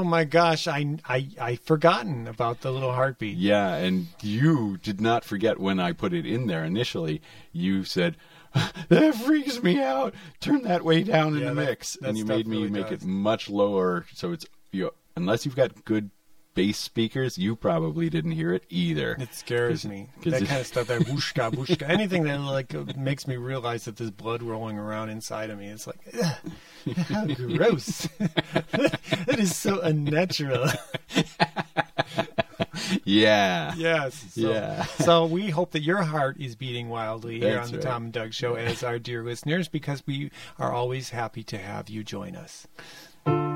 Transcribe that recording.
Oh my gosh, I forgotten about the little heartbeat. Yeah, and you did not forget when I put it in there initially. You said, that freaks me out. Turn that way down in the mix. That and you stuff made me really make does. it much lower. So it's, unless you've got good bass speakers, you probably didn't hear it either. It scares me. 'cause That it- kind of stuff, that whooshka, whooshka, anything that like makes me realize that there's blood rolling around inside of me. It's like, ugh, how gross. That is so unnatural. Yeah. Yes. So, Yeah. So we hope that your heart is beating wildly here That's on the right. Tom and Doug Show as our dear listeners, because we are always happy to have you join us.